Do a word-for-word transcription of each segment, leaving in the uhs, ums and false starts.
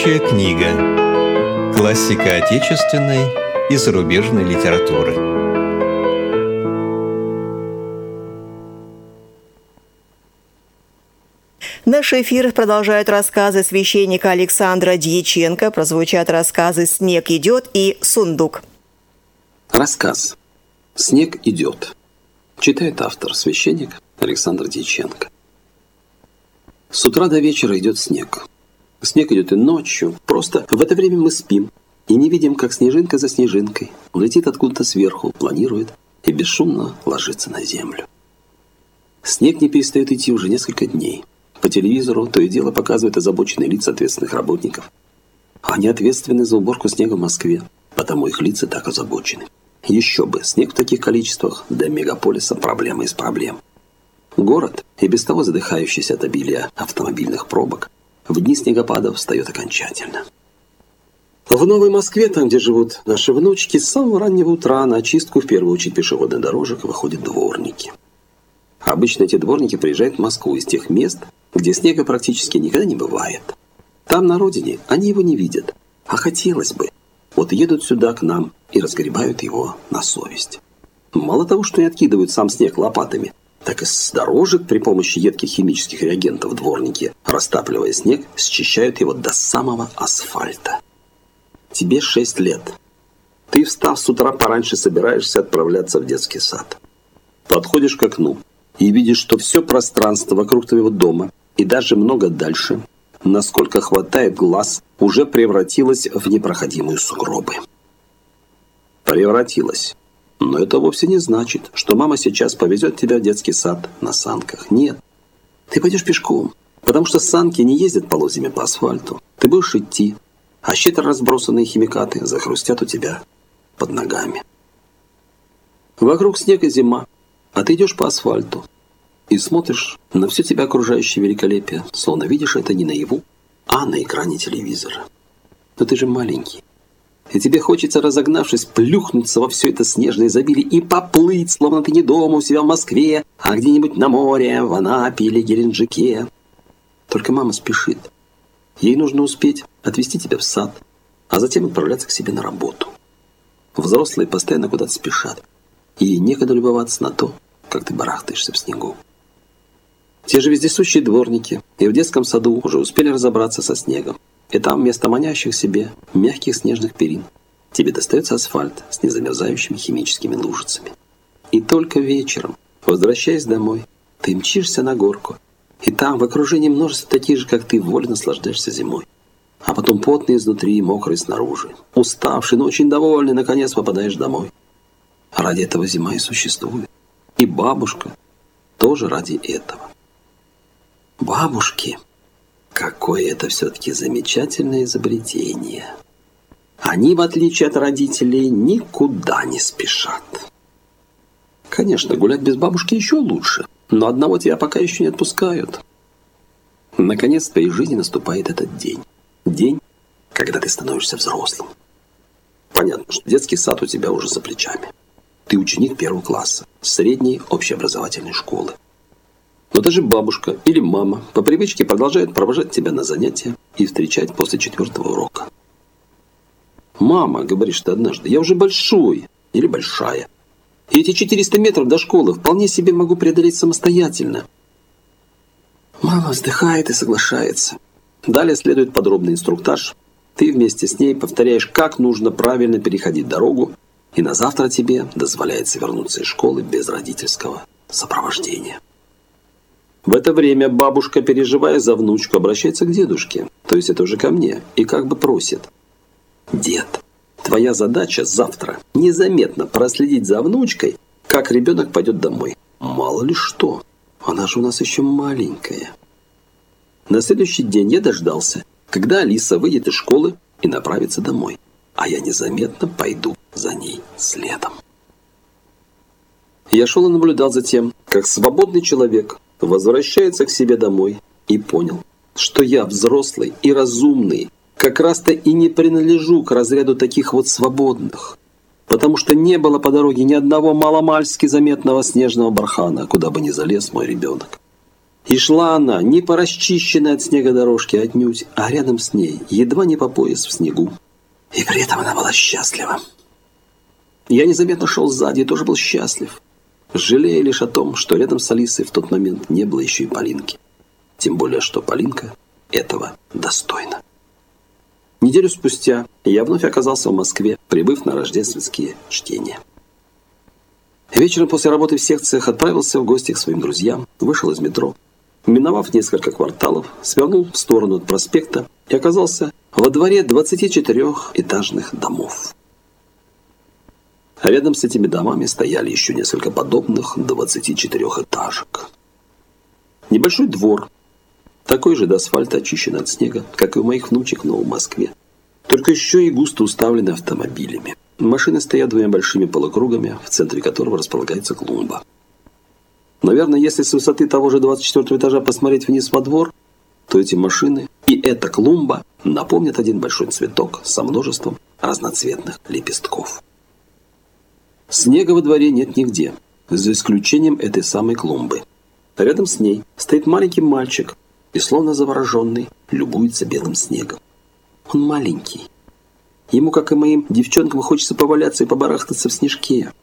Рабочая книга. Классика отечественной и зарубежной литературы. Наш эфир продолжают рассказы священника Александра Дьяченко. Прозвучат рассказы «Снег идет» и «Сундук». Рассказ «Снег идет». Читает автор, священник Александр Дьяченко. С утра до вечера идет снег. Снег идет и ночью. Просто в это время мы спим и не видим, как снежинка за снежинкой летит откуда-то сверху, планирует и бесшумно ложится на землю. Снег не перестает идти уже несколько дней. По телевизору то и дело показывают озабоченные лица ответственных работников. Они ответственны за уборку снега в Москве, потому их лица так озабочены. Еще бы, снег в таких количествах для мегаполиса проблема из проблем. Город, и без того задыхающийся от обилия автомобильных пробок, в дни снегопадов встает окончательно. В Новой Москве, там, где живут наши внучки, с самого раннего утра на очистку, в первую очередь пешеходных дорожек, выходят дворники. Обычно эти дворники приезжают в Москву из тех мест, где снега практически никогда не бывает. Там, на родине, они его не видят. А хотелось бы. Вот едут сюда к нам и разгребают его на совесть. Мало того, что не откидывают сам снег лопатами, так и с дорожек при помощи едких химических реагентов дворники, растапливая снег, счищают его до самого асфальта. Тебе шесть лет. Ты, встав с утра пораньше, собираешься отправляться в детский сад. Подходишь к окну и видишь, что все пространство вокруг твоего дома и даже много дальше, насколько хватает глаз, уже превратилось в непроходимые сугробы. Превратилось. Но это вовсе не значит, что мама сейчас повезет тебя в детский сад на санках. Нет. Ты пойдешь пешком, потому что санки не ездят полозьями по асфальту. Ты будешь идти, а щедро разбросанные химикаты захрустят у тебя под ногами. Вокруг снег и зима, а ты идешь по асфальту и смотришь на все тебя окружающее великолепие, словно видишь это не наяву, а на экране телевизора. Но ты же маленький. И тебе хочется, разогнавшись, плюхнуться во все это снежное изобилие и поплыть, словно ты не дома у себя в Москве, а где-нибудь на море, в Анапе или Геленджике. Только мама спешит. Ей нужно успеть отвезти тебя в сад, а затем отправляться к себе на работу. Взрослые постоянно куда-то спешат, и ей некогда любоваться на то, как ты барахтаешься в снегу. Те же вездесущие дворники и в детском саду уже успели разобраться со снегом. И там вместо манящих себе мягких снежных перин тебе достается асфальт с незамерзающими химическими лужицами. И только вечером, возвращаясь домой, ты мчишься на горку, и там в окружении множества таких же, как ты, вольно наслаждаешься зимой. А потом потный изнутри и мокрый снаружи. Уставший, но очень довольный, наконец попадаешь домой. Ради этого зима и существует. И бабушка тоже ради этого. Бабушки... Какое это все-таки замечательное изобретение. Они, в отличие от родителей, никуда не спешат. Конечно, гулять без бабушки еще лучше, но одного тебя пока еще не отпускают. Наконец в твоей жизни наступает этот день. День, когда ты становишься взрослым. Понятно, что детский сад у тебя уже за плечами. Ты ученик первого класса, средней общеобразовательной школы. Но даже бабушка или мама по привычке продолжают провожать тебя на занятия и встречать после четвертого урока. «Мама, — говоришь ты однажды, — я уже большой или большая. И эти четыреста метров до школы вполне себе могу преодолеть самостоятельно». Мама вздыхает и соглашается. Далее следует подробный инструктаж. Ты вместе с ней повторяешь, как нужно правильно переходить дорогу, и на завтра тебе дозволяется вернуться из школы без родительского сопровождения. В это время бабушка, переживая за внучку, обращается к дедушке, то есть это уже ко мне, и как бы просит: «Дед, твоя задача завтра незаметно проследить за внучкой, как ребенок пойдет домой. Мало ли что, она же у нас еще маленькая». На следующий день я дождался, когда Алиса выйдет из школы и направится домой, а я незаметно пойду за ней следом. Я шел и наблюдал за тем, как свободный человек возвращается к себе домой, и понял, что я взрослый и разумный, как раз-то и не принадлежу к разряду таких вот свободных, потому что не было по дороге ни одного маломальски заметного снежного бархана, куда бы ни залез мой ребенок. И шла она не по расчищенной от снега дорожке отнюдь, а рядом с ней, едва не по пояс в снегу. И при этом она была счастлива. Я незаметно шел сзади и тоже был счастлив, жалея лишь о том, что рядом с Алисой в тот момент не было еще и Полинки. Тем более, что Полинка этого достойна. Неделю спустя я вновь оказался в Москве, прибыв на рождественские чтения. Вечером после работы в секциях отправился в гости к своим друзьям, вышел из метро. Миновав несколько кварталов, свернул в сторону от проспекта и оказался во дворе двадцати четырехэтажных домов. А рядом с этими домами стояли еще несколько подобных двадцати четырехэтажек. Небольшой двор, такой же до асфальта, очищенный от снега, как и у моих внучек в Новой Москве, только еще и густо уставленный автомобилями. Машины стоят двумя большими полукругами, в центре которого располагается клумба. Наверное, если с высоты того же двадцать четвёртого этажа посмотреть вниз во двор, то эти машины и эта клумба напомнят один большой цветок со множеством разноцветных лепестков. Снега во дворе нет нигде, за исключением этой самой клумбы. Рядом с ней стоит маленький мальчик и, словно завороженный, любуется белым снегом. Он маленький. Ему, как и моим девчонкам, хочется поваляться и побарахтаться в снежке.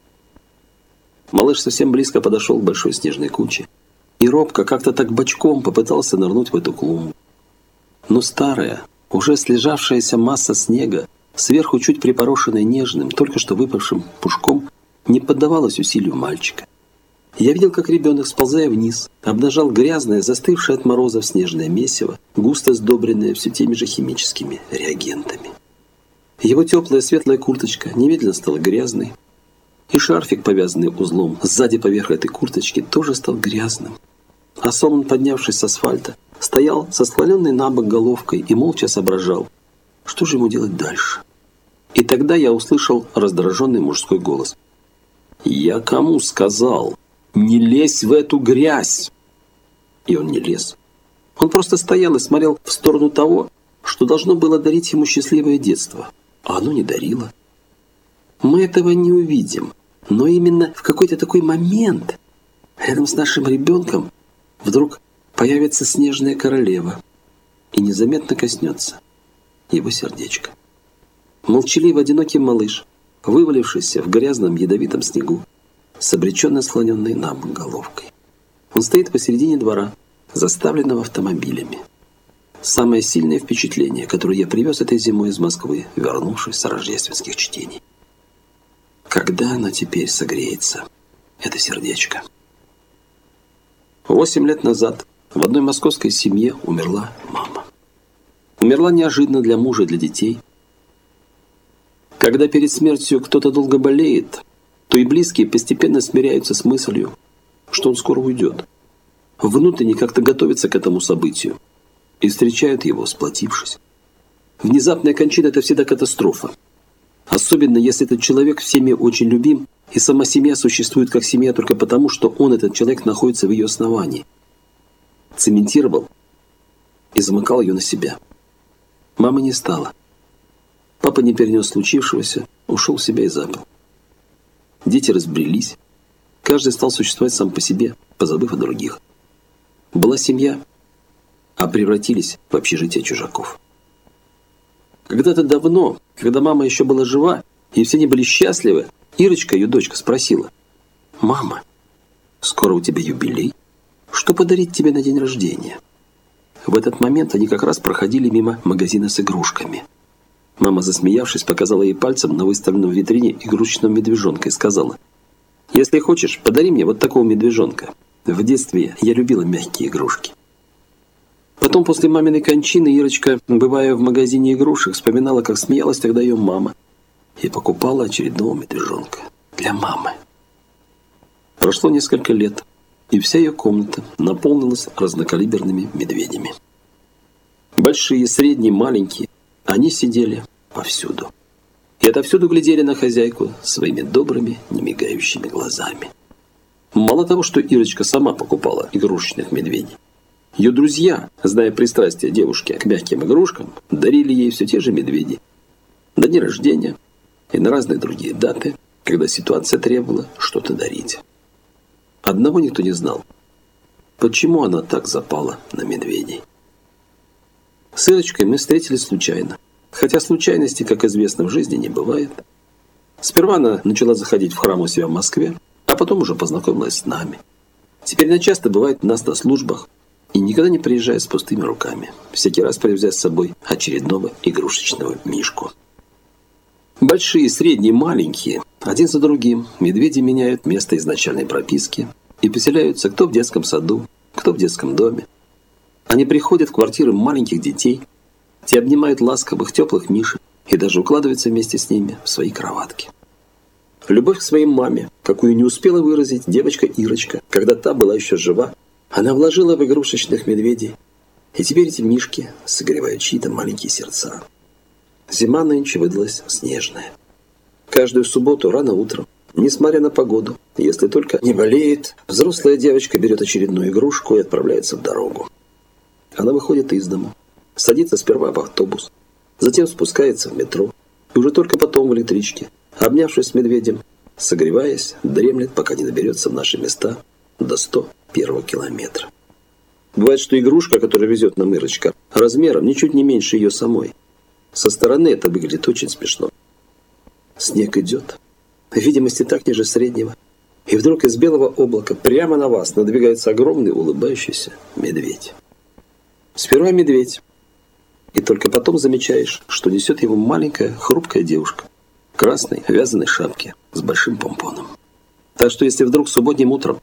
Малыш совсем близко подошел к большой снежной куче и робко, как-то так бочком попытался нырнуть в эту клумбу. Но старая, уже слежавшаяся масса снега, сверху чуть припорошенная нежным, только что выпавшим пушком, не поддавалась усилию мальчика. Я видел, как ребенок, сползая вниз, обнажал грязное, застывшее от морозов снежное месиво, густо сдобренное все теми же химическими реагентами. Его теплая светлая курточка немедленно стала грязной, и шарфик, повязанный узлом сзади поверх этой курточки, тоже стал грязным. А сам он, поднявшись с асфальта, стоял со склоненной на бок головкой и молча соображал, что же ему делать дальше. И тогда я услышал раздраженный мужской голос. «Я кому сказал? Не лезь в эту грязь!» И он не лез. Он просто стоял и смотрел в сторону того, что должно было дарить ему счастливое детство, а оно не дарило. Мы этого не увидим, но именно в какой-то такой момент рядом с нашим ребенком вдруг появится снежная королева и незаметно коснется его сердечко. Молчаливый одинокий малыш, вывалившийся в грязном ядовитом снегу, с обреченно склоненной на бок головкой. Он стоит посередине двора, заставленного автомобилями. Самое сильное впечатление, которое я привез этой зимой из Москвы, вернувшись с рождественских чтений. Когда оно теперь согреется, это сердечко? Восемь лет назад в одной московской семье умерла мама. Умерла неожиданно для мужа и для детей. Когда перед смертью кто-то долго болеет, то и близкие постепенно смиряются с мыслью, что он скоро уйдет. Внутренне как-то готовятся к этому событию и встречают его, сплотившись. Внезапная кончина – это всегда катастрофа. Особенно, если этот человек в семье очень любим, и сама семья существует как семья только потому, что он, этот человек, находится в ее основании. Цементировал и замыкал ее на себя. Мамы не стало. Папа не перенес случившегося, ушел в себя и запил. Дети разбрелись. Каждый стал существовать сам по себе, позабыв о других. Была семья, а превратились в общежитие чужаков. Когда-то давно, когда мама еще была жива, и все они были счастливы, Ирочка, ее дочка, спросила: «Мама, скоро у тебя юбилей? Что подарить тебе на день рождения?» В этот момент они как раз проходили мимо магазина с игрушками. Мама, засмеявшись, показала ей пальцем на выставленном в витрине игрушечного медвежонка и сказала: «Если хочешь, подари мне вот такого медвежонка. В детстве я любила мягкие игрушки». Потом, после маминой кончины, Ирочка, бывая в магазине игрушек, вспоминала, как смеялась тогда ее мама и покупала очередного медвежонка для мамы. Прошло несколько лет, и вся ее комната наполнилась разнокалиберными медведями. Большие, средние, маленькие, они сидели повсюду. И отовсюду глядели на хозяйку своими добрыми, немигающими глазами. Мало того, что Ирочка сама покупала игрушечных медведей, ее друзья, зная пристрастие девушки к мягким игрушкам, дарили ей все те же медведи на дни рождения и на разные другие даты, когда ситуация требовала что-то дарить. Одного никто не знал. почему она так запала на медведей. С Ирочкой мы встретились случайно. Хотя случайностей, как известно, в жизни не бывает. Сперва она начала заходить в храм у себя в Москве, а потом уже познакомилась с нами. Теперь она часто бывает у нас на службах и никогда не приезжает с пустыми руками, всякий раз привезя с собой очередного игрушечного мишку. Большие, средние, маленькие, один за другим, медведи меняют место изначальной прописки и поселяются кто в детском саду, кто в детском доме. Они приходят в квартиры маленьких детей, те обнимают ласковых, теплых мишек и даже укладываются вместе с ними в свои кроватки. Любовь к своей маме, какую не успела выразить девочка Ирочка, когда та была еще жива, она вложила в игрушечных медведей, и теперь эти мишки согревают чьи-то маленькие сердца. Зима нынче выдалась снежная. Каждую субботу рано утром, несмотря на погоду, если только не болеет, взрослая девочка берет очередную игрушку и отправляется в дорогу. Она выходит из дома, садится сперва в автобус, затем спускается в метро, и уже только потом в электричке, обнявшись с медведем, согреваясь, дремлет, пока не доберется в наши места до сто первого километра. Бывает, что игрушка, которую везет нам Ирочка, размером ничуть не меньше ее самой. Со стороны это выглядит очень смешно. Снег идет, в видимости так ниже среднего, и вдруг из белого облака прямо на вас надвигается огромный улыбающийся медведь. Сперва медведь, и только потом замечаешь, что несет его маленькая хрупкая девушка в красной вязаной шапке с большим помпоном. Так что если вдруг субботним утром